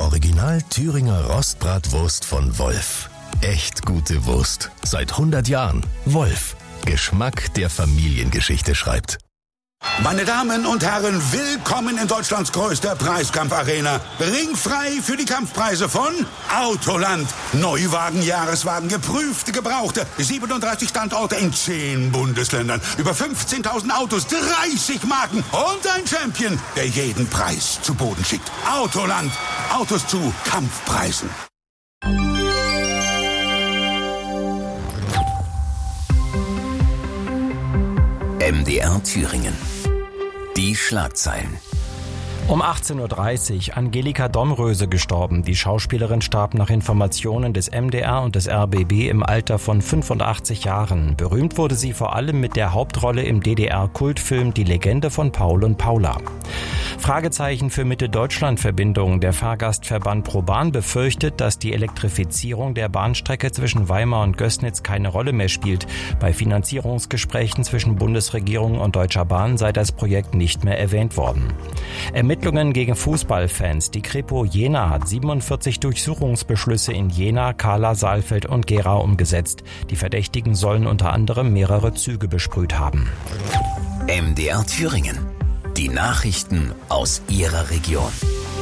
Original Thüringer Rostbratwurst von Wolf. Echt gute Wurst. Seit 100 Jahren. Wolf. Geschmack, der Familiengeschichte schreibt. Meine Damen und Herren, willkommen in Deutschlands größter Preiskampfarena. Ringfrei für die Kampfpreise von Autoland. Neuwagen, Jahreswagen, geprüfte, gebrauchte. 37 Standorte in 10 Bundesländern. Über 15.000 Autos, 30 Marken und ein Champion, der jeden Preis zu Boden schickt. Autoland. Autos zu Kampfpreisen. MDR Thüringen. Die Schlagzeilen. Um 18.30 Uhr Angelika Domröse gestorben. Die Schauspielerin starb nach Informationen des MDR und des RBB im Alter von 85 Jahren. Berühmt wurde sie vor allem mit der Hauptrolle im DDR-Kultfilm Die Legende von Paul und Paula. Fragezeichen für Mitte-Deutschland-Verbindungen. Der Fahrgastverband ProBahn befürchtet, dass die Elektrifizierung der Bahnstrecke zwischen Weimar und Gößnitz keine Rolle mehr spielt. Bei Finanzierungsgesprächen zwischen Bundesregierung und Deutscher Bahn sei das Projekt nicht mehr erwähnt worden. Ermittlungen gegen Fußballfans. Die Kripo Jena hat 47 Durchsuchungsbeschlüsse in Jena, Kahla, Saalfeld und Gera umgesetzt. Die Verdächtigen sollen unter anderem mehrere Züge besprüht haben. MDR Thüringen. Die Nachrichten aus Ihrer Region.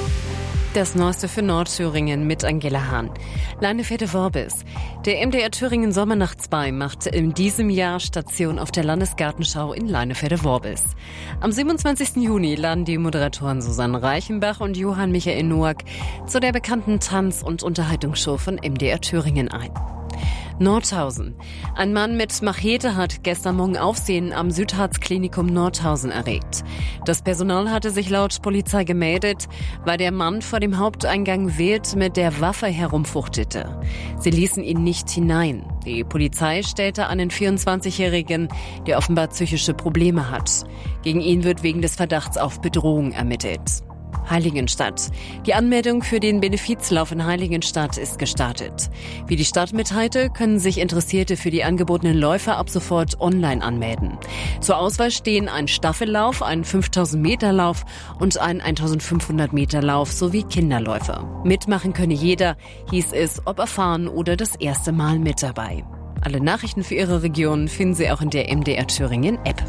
Das Neueste für Nordthüringen mit Angela Hahn. Leinefelde-Worbis. Der MDR Thüringen Sommernacht 2 macht in diesem Jahr Station auf der Landesgartenschau in Leinefelde-Worbis. Am 27. Juni laden die Moderatoren Susanne Reichenbach und Johann Michael Noack zu der bekannten Tanz- und Unterhaltungsshow von MDR Thüringen ein. Nordhausen. Ein Mann mit Machete hat gestern Morgen Aufsehen am Südharz-Klinikum Nordhausen erregt. Das Personal hatte sich laut Polizei gemeldet, weil der Mann vor dem Haupteingang wild mit der Waffe herumfuchtelte. Sie ließen ihn nicht hinein. Die Polizei stellte einen 24-Jährigen, der offenbar psychische Probleme hat. Gegen ihn wird wegen des Verdachts auf Bedrohung ermittelt. Heiligenstadt. Die Anmeldung für den Benefizlauf in Heiligenstadt ist gestartet. Wie die Stadt mitteilte, können sich Interessierte für die angebotenen Läufe ab sofort online anmelden. Zur Auswahl stehen ein Staffellauf, ein 5000-Meter-Lauf und ein 1500-Meter-Lauf sowie Kinderläufe. Mitmachen könne jeder, hieß es, ob erfahren oder das erste Mal mit dabei. Alle Nachrichten für Ihre Region finden Sie auch in der MDR Thüringen App.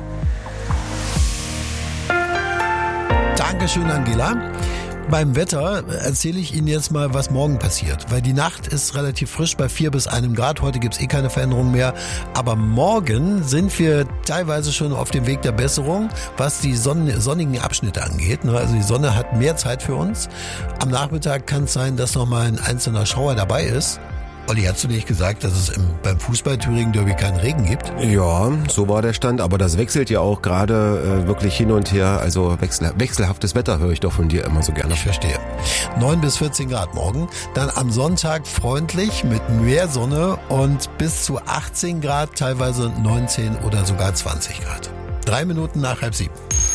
Dankeschön, Angela. Beim Wetter erzähle ich Ihnen jetzt mal, was morgen passiert. Weil die Nacht ist relativ frisch bei 4 bis 1 Grad. Heute gibt's keine Veränderung mehr. Aber morgen sind wir teilweise schon auf dem Weg der Besserung, was die sonnigen Abschnitte angeht. Also die Sonne hat mehr Zeit für uns. Am Nachmittag kann es sein, dass noch mal ein einzelner Schauer dabei ist. Olli, hast du nicht gesagt, dass es beim Fußball-Thüringen-Derby keinen Regen gibt? Ja, so war der Stand, aber das wechselt ja auch gerade wirklich hin und her. Also wechselhaftes Wetter höre ich doch von dir immer so gerne. Ich verstehe. 9 bis 14 Grad morgen. Dann am Sonntag freundlich mit mehr Sonne und bis zu 18 Grad, teilweise 19 oder sogar 20 Grad. 3 Minuten nach 6:30.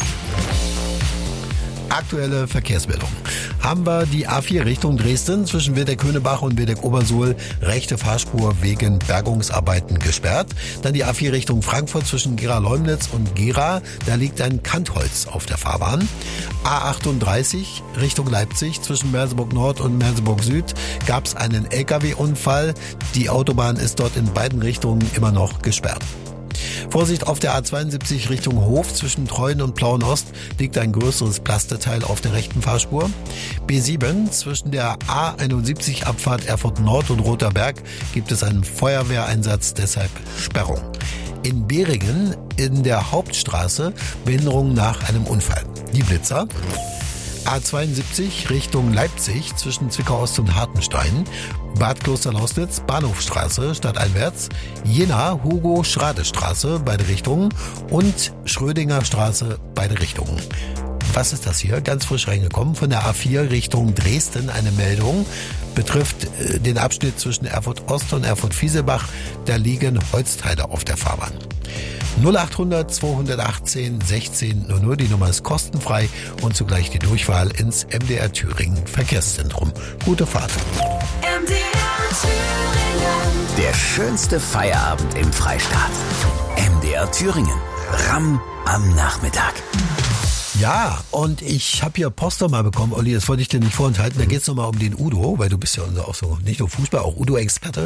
Aktuelle Verkehrsmeldung. Haben wir die A4 Richtung Dresden zwischen Wildeck-Höhnebach und Wildeck-Obersohl rechte Fahrspur wegen Bergungsarbeiten gesperrt. Dann die A4 Richtung Frankfurt zwischen Gera-Leumnitz und Gera. Da liegt ein Kantholz auf der Fahrbahn. A38 Richtung Leipzig zwischen Merseburg Nord und Merseburg Süd gab es einen LKW-Unfall. Die Autobahn ist dort in beiden Richtungen immer noch gesperrt. Vorsicht auf der A72 Richtung Hof zwischen Treuen und Plauen-Ost liegt ein größeres Plasteteil auf der rechten Fahrspur. B7 zwischen der A71 Abfahrt Erfurt Nord und Roter Berg gibt es einen Feuerwehreinsatz, deshalb Sperrung. In Beringen in der Hauptstraße Behinderung nach einem Unfall. Die Blitzer. A72 Richtung Leipzig zwischen Zwickau-Ost und Hartenstein, Bad Klosterlausnitz, Bahnhofstraße stadteinwärts, Jena, Hugo-Schrade-Straße, beide Richtungen und Schrödinger Straße, beide Richtungen. Was ist das hier? Ganz frisch reingekommen von der A4 Richtung Dresden eine Meldung. Betrifft den Abschnitt zwischen Erfurt Ost und Erfurt Fieselbach. Da liegen Holzteile auf der Fahrbahn. 0800 218 16 00. Die Nummer ist kostenfrei und zugleich die Durchwahl ins MDR Thüringen Verkehrszentrum. Gute Fahrt. MDR Thüringen. Der schönste Feierabend im Freistaat. MDR Thüringen. Ramm am Nachmittag. Ja, und ich habe hier Post noch mal bekommen, Olli, das wollte ich dir nicht vorenthalten. Da geht's noch mal um den Udo, weil du bist ja auch so nicht nur Fußball, auch Udo-Experte.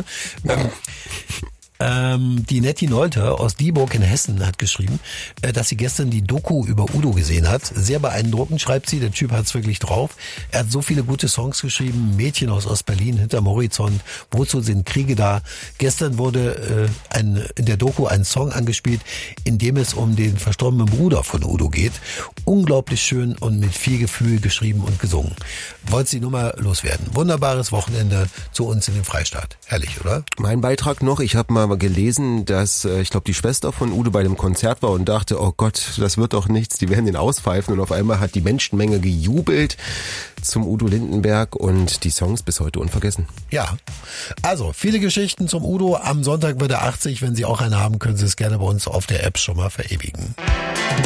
Die Nettie Nolte aus Dieburg in Hessen hat geschrieben, dass sie gestern die Doku über Udo gesehen hat. Sehr beeindruckend, schreibt sie, der Typ hat's wirklich drauf. Er hat so viele gute Songs geschrieben, Mädchen aus Ostberlin, Hinterm Horizont, Wozu sind Kriege da? Gestern wurde in der Doku ein Song angespielt, in dem es um den verstorbenen Bruder von Udo geht. Unglaublich schön und mit viel Gefühl geschrieben und gesungen. Wollte sie nur mal loswerden. Wunderbares Wochenende zu uns in den Freistaat. Herrlich, oder? Mein Beitrag noch, ich habe mal gelesen, dass, ich glaube, die Schwester von Udo bei dem Konzert war und dachte, oh Gott, das wird doch nichts, die werden den auspfeifen, und auf einmal hat die Menschenmenge gejubelt zum Udo Lindenberg und die Songs bis heute unvergessen. Ja, also viele Geschichten zum Udo. Am Sonntag wird er 80. Wenn Sie auch eine haben, können Sie es gerne bei uns auf der App schon mal verewigen.